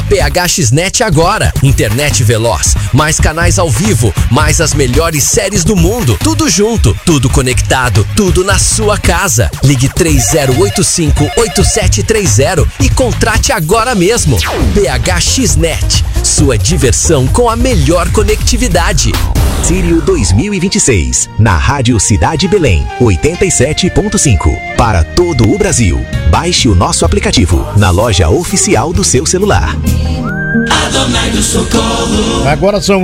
PHXnet agora. Internet veloz, mais canais ao vivo, mais as melhores séries do mundo. Tudo junto, tudo conectado, tudo na sua casa. Ligue 3085-8730 e contrate agora mesmo. PHXnet, sua diversão com a melhor conectividade. Sírio 2026, na Rádio Cidade Belém, 87.5. Para todo o Brasil. Baixe o nosso aplicativo na loja oficial do seu celular. Adonai do Socorro. Agora são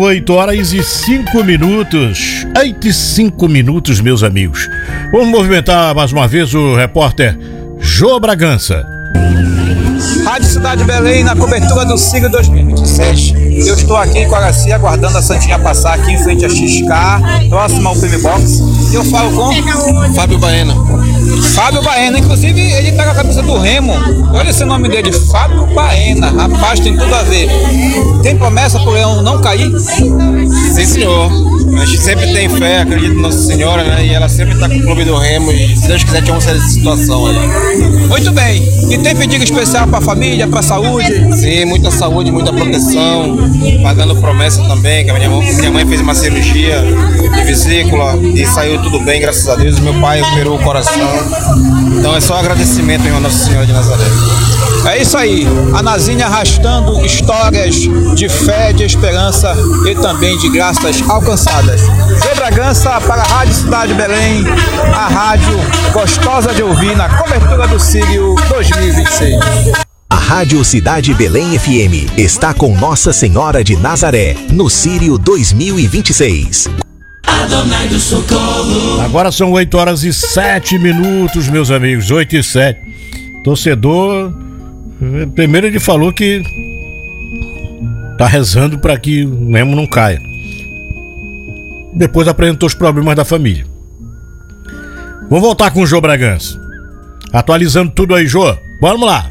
8h05. 8h05, meus amigos. Vamos movimentar mais uma vez o repórter Jô Bragança. Rádio Cidade Belém, na cobertura do Sírio 2026. Eu estou aqui com a Garcia, aguardando a Santinha passar aqui em frente a XK, próximo ao Prêmio Box. E eu falo com Fábio Baena. Fábio Baena, inclusive ele tá com a camisa do Remo. Olha esse nome dele, Fábio Baena. Rapaz, tem tudo a ver. Tem promessa pro Leão não cair? Sim, senhor. A gente sempre tem fé, acredita em Nossa Senhora, né? E ela sempre tá com o clube do Remo. E se Deus quiser, tinha uma série de situação aí. Muito bem. E tem pedido especial pra família, pra saúde? Sim, muita saúde, muita proteção. Pagando promessa também, que a minha mãe fez uma cirurgia de vesícula e saiu tudo bem, graças a Deus. Meu pai operou o coração. Então é só agradecimento, irmão Nossa Senhora de Nazaré. É isso aí, a Nazinha arrastando histórias de fé, de esperança e também de graças alcançadas. Jô Bragança para a Rádio Cidade Belém, a rádio gostosa de ouvir na cobertura do Sírio 2026. A Rádio Cidade Belém FM está com Nossa Senhora de Nazaré, no Sírio 2026. Adonai do Socorro. Agora são 8h07, meus amigos. 8h07. Torcedor, primeiro ele falou que tá rezando para que o Remo não caia. Depois apresentou os problemas da família. Vamos voltar com o Jô Bragança. Atualizando tudo aí, Jô. Vamos lá.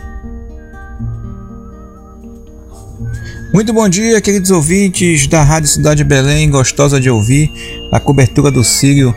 Muito bom dia, queridos ouvintes da Rádio Cidade Belém, gostosa de ouvir, a cobertura do Sírio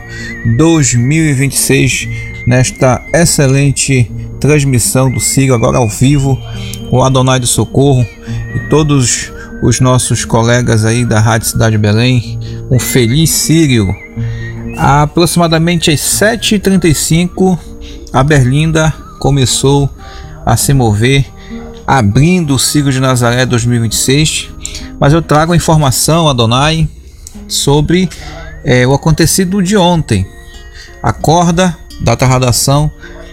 2026, nesta excelente transmissão do Sírio, agora ao vivo, o Adonai do Socorro e todos os nossos colegas aí da Rádio Cidade Belém, um feliz Sírio. Aproximadamente às 7h35, a Berlinda começou a se mover, abrindo o Sírio de Nazaré 2026, mas eu trago a informação, Adonai, sobre o acontecido de ontem. A corda da tarradação,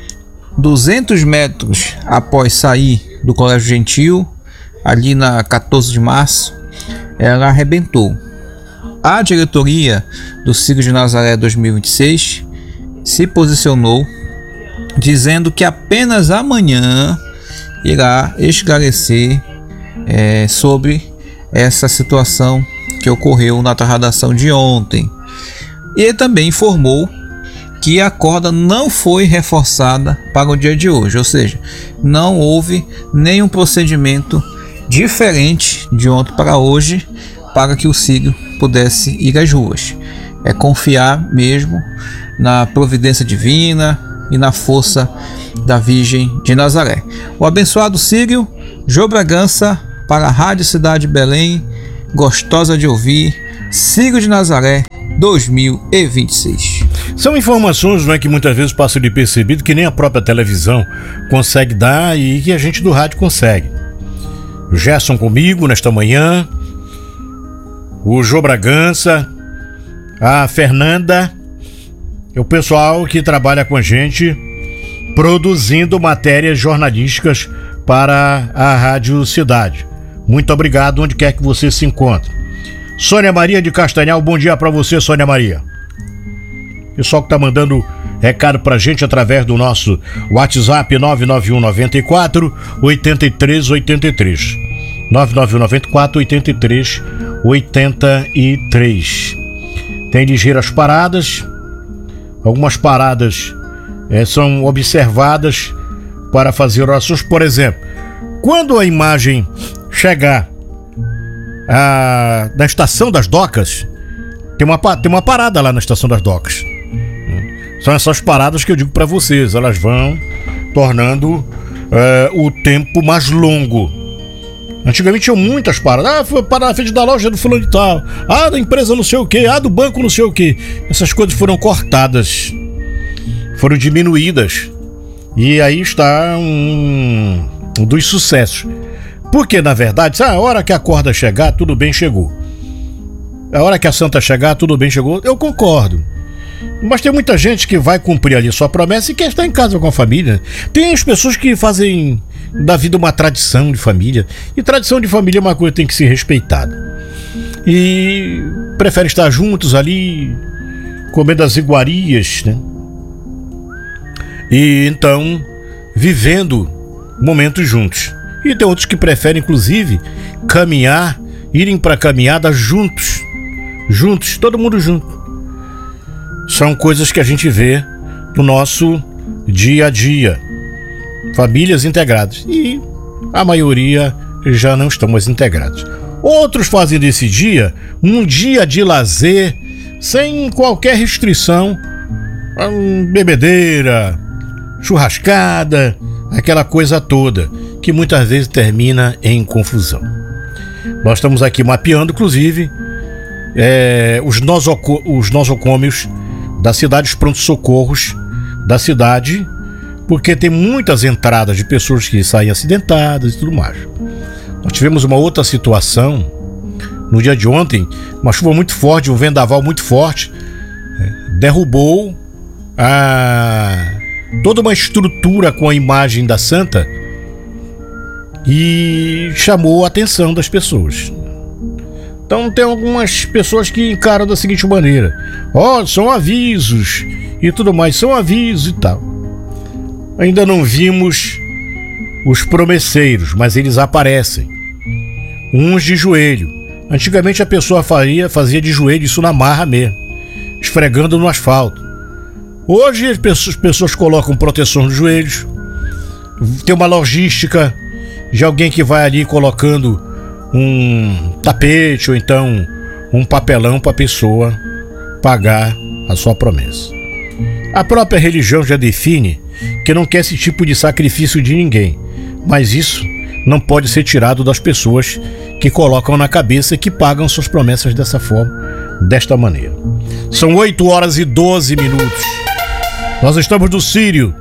200 metros após sair do Colégio Gentil, ali na 14 de março, ela arrebentou. A diretoria do Sírio de Nazaré 2026 se posicionou dizendo que apenas amanhã irá esclarecer sobre essa situação que ocorreu na tarradação de ontem. E ele também informou que a corda não foi reforçada para o dia de hoje, ou seja, não houve nenhum procedimento diferente de ontem para hoje para que o Sírio pudesse ir às ruas. É confiar mesmo na providência divina e na força da Virgem de Nazaré. O abençoado Sírio, Jô Bragança para a Rádio Cidade Belém, gostosa de ouvir, Sírio de Nazaré 2026. São informações, não é, que muitas vezes passam de percebido, que nem a própria televisão consegue dar e que a gente do rádio consegue. O Gerson comigo nesta manhã, o Jô Bragança, a Fernanda, o pessoal que trabalha com a gente produzindo matérias jornalísticas para a Rádio Cidade. Muito obrigado, onde quer que você se encontre. Sônia Maria de Castanhal, bom dia para você, Sônia Maria. Pessoal que tá mandando recado pra gente através do nosso WhatsApp 991 94 83 83. 991 94 83 83. Tem ligeiras paradas. Algumas paradas são observadas para fazer orações. Por exemplo, quando a imagem chegar na estação das docas, tem uma parada lá na estação das docas. São essas paradas que eu digo para vocês, elas vão tornando o tempo mais longo. Antigamente tinham muitas paradas. Foi parar na frente da loja do fulano de tal. Da empresa não sei o que. Do banco não sei o que. Essas coisas foram cortadas. Foram diminuídas. E aí está um dos sucessos. Porque, na verdade, a hora que a corda chegar, tudo bem, chegou. A hora que a santa chegar, tudo bem, chegou. Eu concordo. Mas tem muita gente que vai cumprir ali sua promessa e quer estar em casa com a família. Tem as pessoas que fazem da vida uma tradição de família. E tradição de família é uma coisa que tem que ser respeitada. E preferem estar juntos ali, comendo as iguarias, né? E então, vivendo momentos juntos. E tem outros que preferem, inclusive, caminhar, irem para caminhada juntos. Juntos, todo mundo junto. São coisas que a gente vê no nosso dia a dia. Famílias integradas. E a maioria já não estão mais integrados. Outros fazem desse dia um dia de lazer, sem qualquer restrição. Bebedeira, churrascada, aquela coisa toda, que muitas vezes termina em confusão. Nós estamos aqui mapeando, inclusive, os nosocômios da cidade, os pronto-socorros da cidade, porque tem muitas entradas de pessoas que saem acidentadas e tudo mais. Nós tivemos uma outra situação no dia de ontem, uma chuva muito forte, um vendaval muito forte, derrubou toda uma estrutura com a imagem da santa e chamou a atenção das pessoas. Então tem algumas pessoas que encaram da seguinte maneira: são avisos e tudo mais, são avisos e tal. Ainda não vimos os promesseiros, mas eles aparecem. Uns de joelho. Antigamente a pessoa fazia de joelho, isso na marra mesmo, esfregando no asfalto. Hoje as pessoas colocam proteção nos joelhos. Tem uma logística de alguém que vai ali colocando um tapete ou então um papelão para a pessoa pagar a sua promessa. A própria religião já define que não quer esse tipo de sacrifício de ninguém, mas isso não pode ser tirado das pessoas que colocam na cabeça que pagam suas promessas dessa forma, desta maneira. São 8h12. Nós estamos no Círio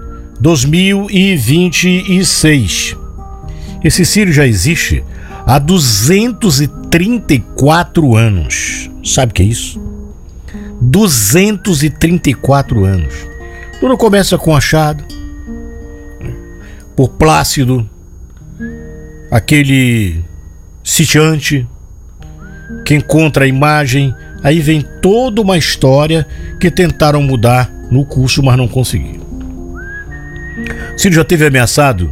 2026. Esse Círio já existe há 234 anos. Sabe o que é isso? 234 anos. Tudo começa com achado por Plácido, aquele sitiante que encontra a imagem. Aí vem toda uma história que tentaram mudar no curso, mas não conseguiram. Círio já esteve ameaçado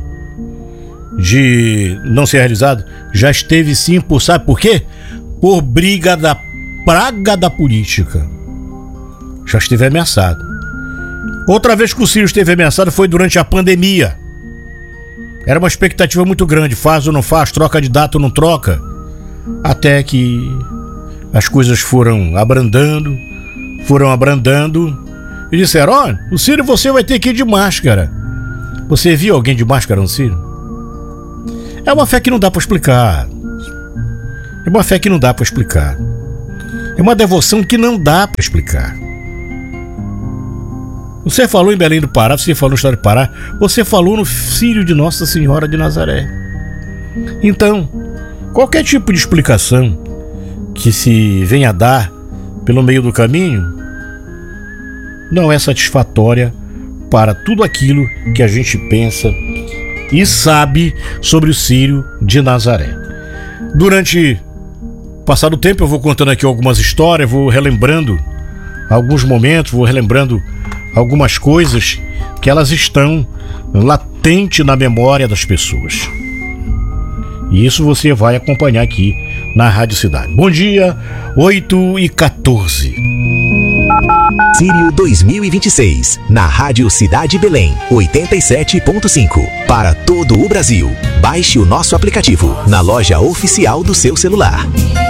de não ser realizado? Já esteve sim, sabe por quê? Por briga da praga da política. Já esteve ameaçado. Outra vez que o Círio esteve ameaçado foi durante a pandemia. Era uma expectativa muito grande, faz ou não faz, troca de data ou não troca, até que as coisas foram abrandando e disseram: o Círio, você vai ter que ir de máscara. Você viu alguém de máscara no Círio? É uma fé que não dá para explicar. É uma fé que não dá para explicar. É uma devoção que não dá para explicar. Você falou em Belém do Pará, você falou no estado do Pará, você falou no Círio de Nossa Senhora de Nazaré. Então, qualquer tipo de explicação que se venha a dar pelo meio do caminho não é satisfatória para tudo aquilo que a gente pensa e sabe sobre o Círio de Nazaré. Durante o passado tempo eu vou contando aqui algumas histórias, vou relembrando alguns momentos, vou relembrando algumas coisas que elas estão latentes na memória das pessoas. E isso você vai acompanhar aqui na Rádio Cidade. Bom dia, 8h14. Círio 2026, na Rádio Cidade Belém, 87.5. Para todo o Brasil. Baixe o nosso aplicativo na loja oficial do seu celular.